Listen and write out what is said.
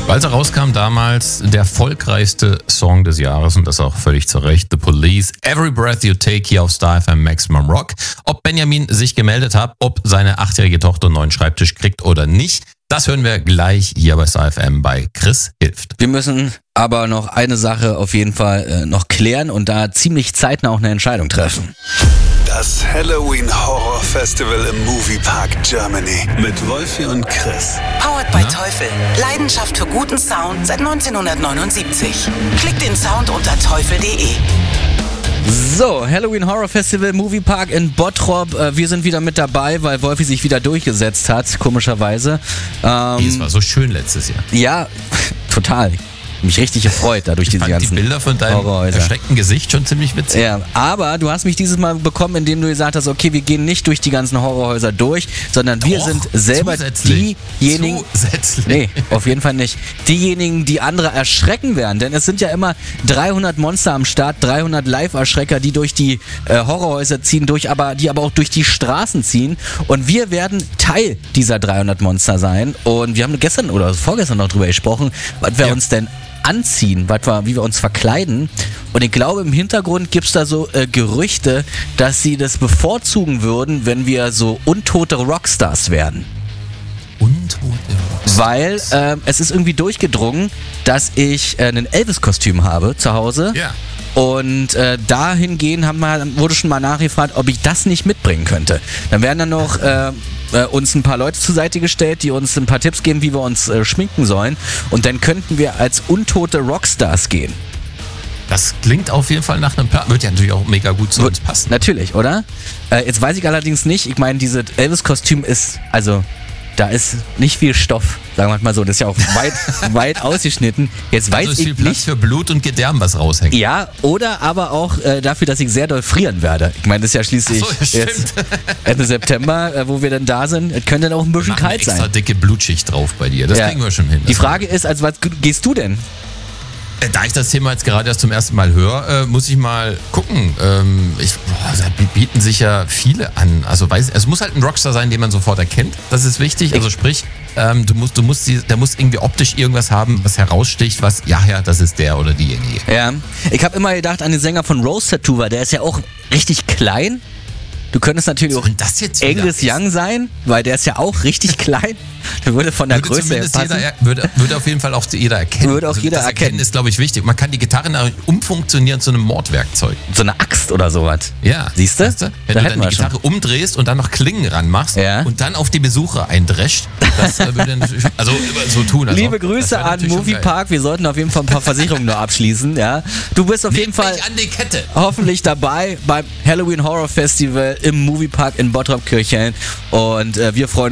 Als er rauskam damals, der erfolgreichste Song des Jahres und das auch völlig zu Recht, The Police, Every Breath You Take hier auf Star FM Maximum Rock. Ob Benjamin sich gemeldet hat, ob seine 8-jährige Tochter einen neuen Schreibtisch kriegt oder nicht, das hören wir gleich hier bei Star FM bei Chris hilft. Wir müssen aber noch eine Sache auf jeden Fall noch klären und da ziemlich zeitnah auch eine Entscheidung treffen. Das Halloween Horror Festival im Moviepark Germany mit Wolfi und Chris. Powered by Teufel. Leidenschaft für guten Sound seit 1979. Klickt den Sound unter teufel.de. So, Halloween Horror Festival Moviepark in Bottrop. Wir sind wieder mit dabei, weil Wolfi sich wieder durchgesetzt hat, komischerweise. Es war so schön letztes Jahr. Ja, total. Mich richtig gefreut, dadurch diese ganzen die Bilder von deinem erschreckten Gesicht schon ziemlich witzig. Ja, aber du hast mich dieses Mal bekommen, indem du gesagt hast, okay, wir gehen nicht durch die ganzen Horrorhäuser durch, sondern wir sind selber diejenigen... Zusätzlich. Nee, auf jeden Fall nicht. Diejenigen, die andere erschrecken werden, denn es sind ja immer 300 Monster am Start, 300 Live-Erschrecker, die durch die Horrorhäuser ziehen, die aber auch durch die Straßen ziehen und wir werden Teil dieser 300 Monster sein und wir haben gestern oder vorgestern noch drüber gesprochen, was wir uns denn anziehen, wie wir uns verkleiden. Und ich glaube, im Hintergrund gibt es da so Gerüchte, dass sie das bevorzugen würden, wenn wir so untote Rockstars werden. Untote Rockstars? Weil es ist irgendwie durchgedrungen, dass ich ein Elvis-Kostüm habe zu Hause. Ja. Und dahingehend wurde schon mal nachgefragt, ob ich das nicht mitbringen könnte. Dann werden dann noch uns ein paar Leute zur Seite gestellt, die uns ein paar Tipps geben, wie wir uns schminken sollen. Und dann könnten wir als untote Rockstars gehen. Das klingt auf jeden Fall nach einem Plan. Wird ja natürlich auch mega gut zu uns passen. Natürlich, oder? Jetzt weiß ich allerdings nicht, ich meine, dieses Elvis-Kostüm ist, also... Da ist nicht viel Stoff, sagen wir mal so. Das ist ja auch weit ausgeschnitten. Jetzt weiß ist ich viel Platz nicht. Für Blut und Gedärm, was raushängt. Ja, oder aber auch dafür, dass ich sehr doll frieren werde. Ich meine, das ist ja schließlich jetzt Ende September, wo wir dann da sind. Es könnte dann auch ein bisschen kalt sein. Extra dicke Blutschicht drauf bei dir. Das kriegen wir schon hin. Die Frage ist, als was gehst du denn? Da ich das Thema jetzt gerade erst zum ersten Mal höre, muss ich mal gucken. Da bieten sich ja viele an. Also es muss halt ein Rockstar sein, den man sofort erkennt. Das ist wichtig. Also sprich, der muss irgendwie optisch irgendwas haben, was heraussticht, was, das ist der oder diejenige. Ja, ich habe immer gedacht an den Sänger von Rose Tattoo, der ist ja auch richtig klein. Du könntest natürlich auch Angus Young sein, weil der ist ja auch richtig klein. Der würde von der Größe her passen. Würde auf jeden Fall auch jeder erkennen. Würde auch jeder erkennen. Ist, glaube ich, wichtig. Man kann die Gitarre umfunktionieren zu einem Mordwerkzeug. So eine Axt oder sowas. Ja. Siehst du? Wenn du dann die Gitarre umdrehst und dann noch Klingen ranmachst und dann auf die Besucher eindrescht, das würde natürlich so tun. Liebe Grüße an Moviepark. Wir sollten auf jeden Fall ein paar Versicherungen nur abschließen. Ja. Du bist auf jeden Fall an die Kette. Hoffentlich dabei beim Halloween Horror Festival im Moviepark in Bottrop-Kirchhellen und wir freuen uns